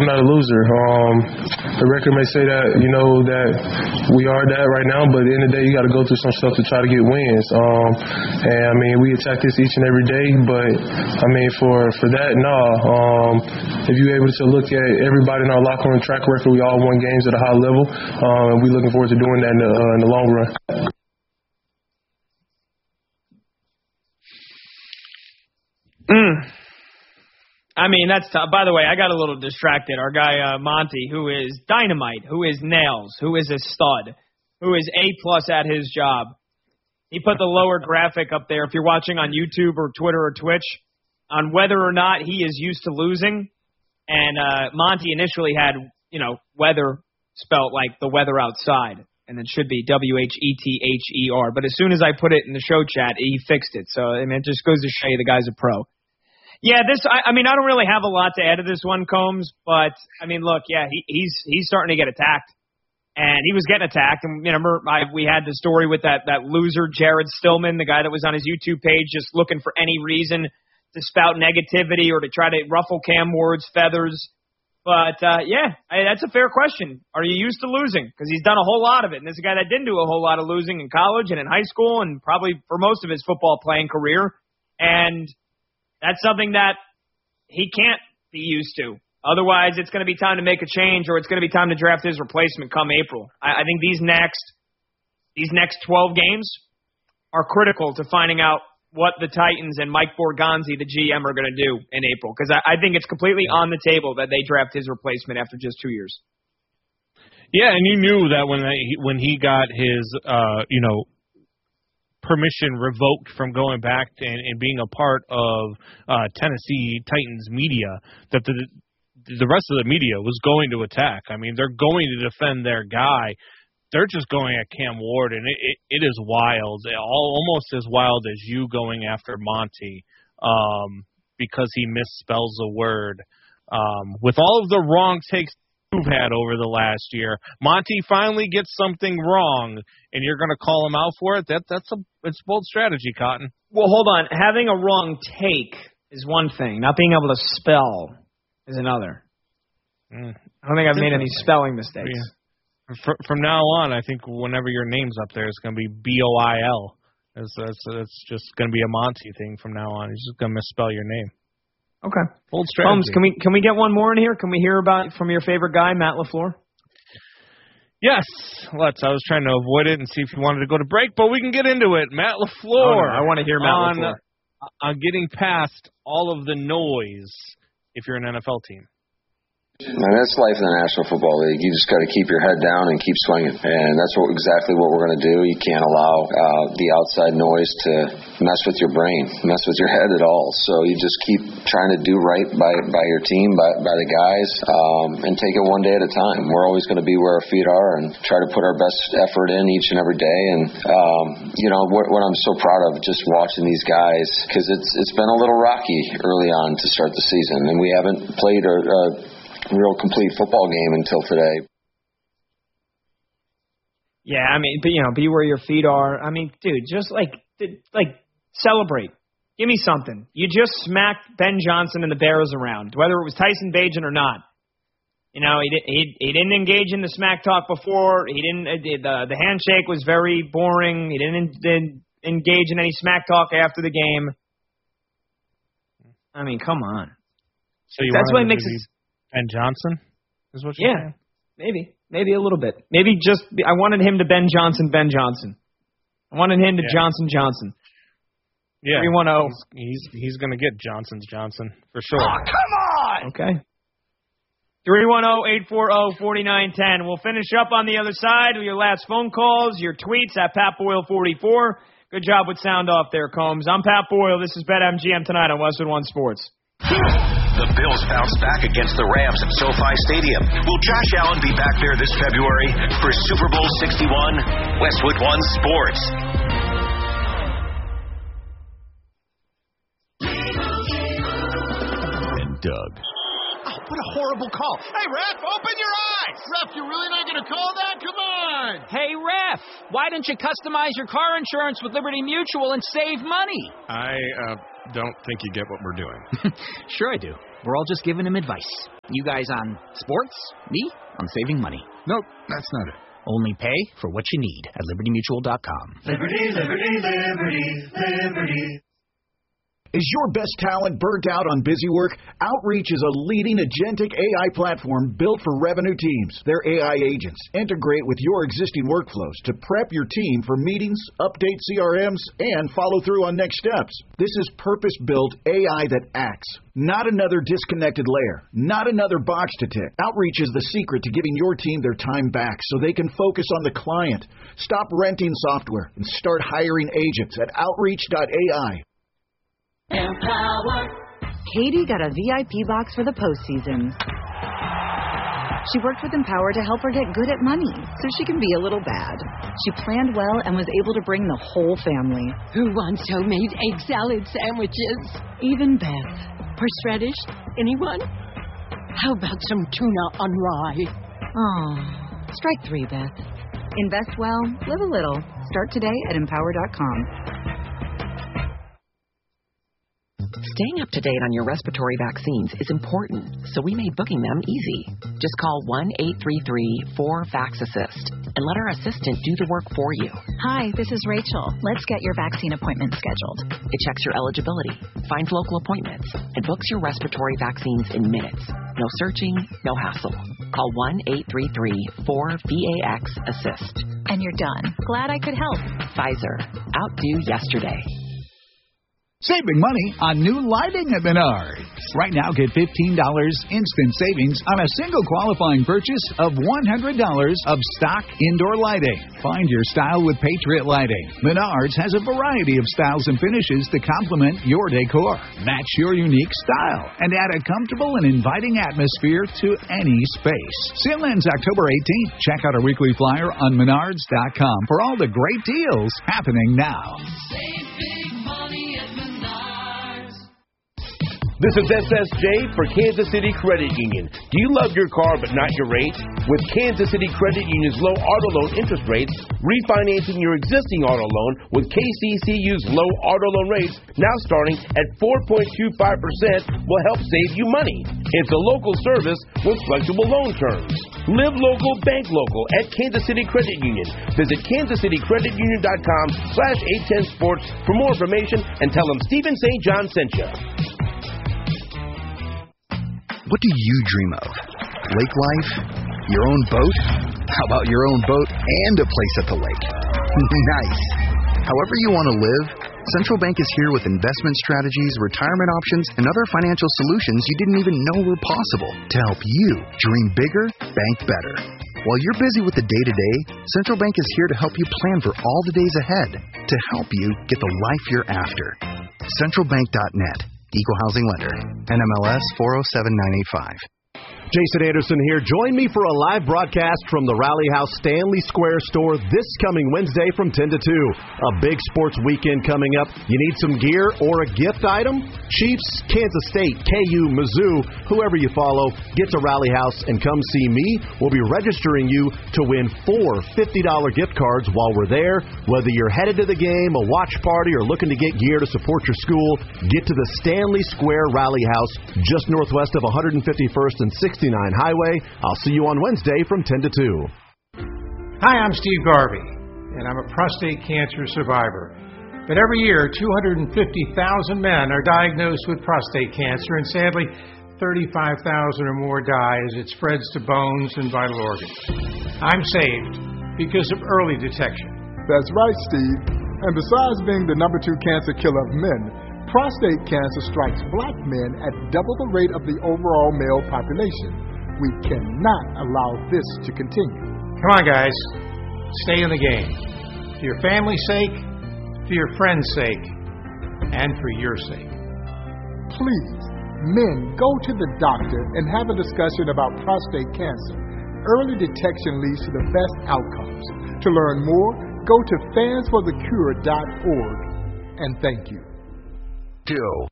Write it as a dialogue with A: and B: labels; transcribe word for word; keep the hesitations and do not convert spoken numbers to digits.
A: I'm not a loser. Um, the record may say that, you know, that we are that right now, but at the end of the day, you got to go through some stuff to try to get wins. Um, and, I mean, we attack this each and every day, but, I mean, for, for that, no. Um, if you're able to look at everybody in our locker room track record, we all won games at a high level, um, and we're looking forward to doing that in the, uh, in the long run.
B: Mm. I mean, that's tough. By the way, I got a little distracted. Our guy, uh, Monty, who is dynamite, who is nails, who is a stud, who is A-plus at his job. He put the lower graphic up there, if you're watching on YouTube or Twitter or Twitch, on whether or not he is used to losing. And uh, Monty initially had, you know, weather spelt like the weather outside, and it should be W H E T H E R. But as soon as I put it in the show chat, he fixed it. So, I mean, it just goes to show you the guy's a pro. Yeah, this. I, I mean, I don't really have a lot to add to this one, Combs. But I mean, look, yeah, he, he's he's starting to get attacked, and he was getting attacked. And you know, remember, I, we had the story with that that loser Jared Stillman, the guy that was on his YouTube page, just looking for any reason to spout negativity or to try to ruffle Cam Ward's feathers. But uh, yeah, I, that's a fair question. Are you used to losing? Because he's done a whole lot of it, and this is a guy that didn't do a whole lot of losing in college and in high school, and probably for most of his football playing career, and that's something that he can't be used to. Otherwise, it's going to be time to make a change, or it's going to be time to draft his replacement come April. I, I think these next these next twelve games are critical to finding out what the Titans and Mike Borgonzi, the G M, are going to do in April. Because I, I think it's completely on the table that they draft his replacement after just two years.
C: Yeah, and you knew that when they, when he got his, uh, you know, permission revoked from going back to, and, and being a part of uh, Tennessee Titans media, that the the rest of the media was going to attack. I mean, they're going to defend their guy. They're just going at Cam Ward, and it, it, it is wild, all, almost as wild as you going after Monty um, because he misspells a word. Um, with all of the wrong takes you've had over the last year, Monty finally gets something wrong, and you're going to call him out for it? That That's a it's bold strategy, Cotton.
B: Well, hold on. Having a wrong take is one thing. Not being able to spell is another.
C: Mm.
B: I don't think I've made any spelling mistakes.
C: Yeah. From now on, I think whenever your name's up there, it's going to be B O I L. It's, it's, it's just going to be a Monty thing from now on. He's just going to misspell your name.
B: Okay.
C: Bold strategy.
B: Holmes, can we can we get one more in here? Can we hear about from your favorite guy, Matt LaFleur?
C: Yes. Let's. I was trying to avoid it and see if you wanted to go to break, but we can get into it. Matt LaFleur.
B: Oh, no, I want to hear Matt
C: on,
B: LaFleur.
C: Uh, on getting past all of the noise if you're an N F L team.
D: And that's life in the National Football League. You just got to keep your head down and keep swinging. And that's what exactly what we're going to do. You can't allow uh, the outside noise to mess with your brain, mess with your head at all. So you just keep trying to do right by, by your team, by, by the guys, um, and take it one day at a time. We're always going to be where our feet are and try to put our best effort in each and every day. And, um, you know, what, what I'm so proud of just watching these guys, because it's, it's been a little rocky early on to start the season. And we haven't played a, a real complete football game until today.
B: Yeah, I mean, but you know, be where your feet are. I mean, dude, just like, like celebrate. Give me something. You just smacked Ben Johnson and the Bears around, whether it was Tyson Bagent or not. You know, he did, he he didn't engage in the smack talk before. He didn't. The the handshake was very boring. He didn't, didn't engage in any smack talk after the game. I mean, come on.
C: So you
B: That's what makes it.
C: Ben Johnson is what you're
B: yeah,
C: saying?
B: maybe. Maybe a little bit. Maybe just, I wanted him to Ben Johnson, Ben Johnson. I wanted him to
C: yeah.
B: Johnson, Johnson.
C: Yeah.
B: three one zero.
C: He's, he's, he's going to get Johnson's Johnson, for sure.
B: Oh, come on! Okay. three one zero, eight four zero, four nine one zero. We'll finish up on the other side with your last phone calls, your tweets at Pat Boyle forty-four. Good job with sound off there, Combs. I'm Pat Boyle. This is BetMGM tonight on Westwood One Sports.
E: The Bills bounce back against the Rams at SoFi Stadium. Will Josh Allen be back there this February for Super Bowl sixty-one? Westwood One Sports.
F: And Doug.
G: Oh, what a horrible call. Hey, ref, open your eyes. Ref, you're really not going to call that? Come on.
H: Hey, ref, why don't you customize your car insurance with Liberty Mutual and save money?
I: I, uh... don't think you get what we're doing.
H: Sure I do. We're all just giving him advice. You guys on sports, me on saving money.
F: Nope, that's not it.
H: Only pay for what you need at Liberty Mutual dot com.
I: Liberty, Liberty, Liberty, Liberty.
J: Is your best talent burnt out on busy work? Outreach is a leading agentic A I platform built for revenue teams. Their A I agents integrate with your existing workflows to prep your team for meetings, update C R Ms, and follow through on next steps. This is purpose-built A I that acts, not another disconnected layer, not another box to tick. Outreach is the secret to giving your team their time back so they can focus on the client. Stop renting software and start hiring agents at outreach dot A I.
K: Empower. Katie got a V I P box for the postseason. She worked with Empower to help her get good at money, so she can be a little bad. She planned well and was able to bring the whole family.
L: Who wants homemade egg salad sandwiches?
K: Even Beth.
L: Horseradish? Anyone? How about some tuna on rye?
K: Oh, strike three, Beth. Invest well, live a little. Start today at empower dot com.
M: Staying up to date on your respiratory vaccines is important, so we made booking them easy. Just call one eight three three four vax assist and let our assistant do the work for you.
N: Hi, this is Rachel. Let's get your vaccine appointment scheduled.
M: It checks your eligibility, finds local appointments, and books your respiratory vaccines in minutes. No searching, no hassle. Call one eight three three four V A X assist.
N: And you're done. Glad I could help.
M: Pfizer. Outdo yesterday.
J: Saving money on new lighting at Menards. Right now, get fifteen dollars instant savings on a single qualifying purchase of one hundred dollars of stock indoor lighting. Find your style with Patriot Lighting. Menards has a variety of styles and finishes to complement your decor. Match your unique style and add a comfortable and inviting atmosphere to any space. Sale ends October eighteenth. Check out our weekly flyer on menards dot com for all the great deals happening now.
I: Save big money at Menards.
O: This is S S J for Kansas City Credit Union. Do you love your car but not your rate? With Kansas City Credit Union's low auto loan interest rates, refinancing your existing auto loan with K C C U's low auto loan rates, now starting at four point two five percent, will help save you money. It's a local service with flexible loan terms. Live local, bank local at Kansas City Credit Union. Visit kansas city credit union dot com slash eight ten sports for more information and tell them Stephen Saint John sent you.
F: What do you dream of? Lake life? Your own boat? How about your own boat and a place at the lake? Nice. However you want to live, Central Bank is here with investment strategies, retirement options, and other financial solutions you didn't even know were possible to help you dream bigger, bank better. While you're busy with the day-to-day, Central Bank is here to help you plan for all the days ahead to help you get the life you're after. central bank dot net. Equal Housing Lender. N M L S four oh seven nine eight five.
P: Jason Anderson here. Join me for a live broadcast from the Rally House Stanley Square store this coming Wednesday from ten to two. A big sports weekend coming up. You need some gear or a gift item? Chiefs, Kansas State, K U, Mizzou, whoever you follow, get to Rally House and come see me. We'll be registering you to win four fifty dollars gift cards while we're there. Whether you're headed to the game, a watch party, or looking to get gear to support your school, get to the Stanley Square Rally House just northwest of one fifty-first and sixty-nine Highway. I'll see you on Wednesday from ten to two.
Q: Hi, I'm Steve Garvey, and I'm a prostate cancer survivor. But every year, two hundred fifty thousand men are diagnosed with prostate cancer, and sadly, thirty-five thousand or more die as it spreads to bones and vital organs. I'm saved because of early detection.
R: That's right, Steve. And besides being the number two cancer killer of men, prostate cancer strikes black men at double the rate of the overall male population. We cannot allow this to continue.
Q: Come on, guys. Stay in the game. For your family's sake, for your friends' sake, and for your sake.
R: Please, men, go to the doctor and have a discussion about prostate cancer. Early detection leads to the best outcomes. To learn more, go to fans for the cure dot org. And thank you.
F: Two.